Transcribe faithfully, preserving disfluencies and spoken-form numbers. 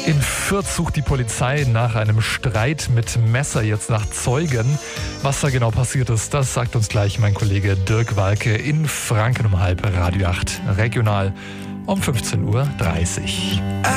In Fürth sucht die Polizei nach einem Streit mit Messer jetzt nach Zeugen. Was da genau passiert ist, das sagt uns gleich mein Kollege Dirk Walke in Franken um halb, Radio acht regional um fünfzehn Uhr dreißig.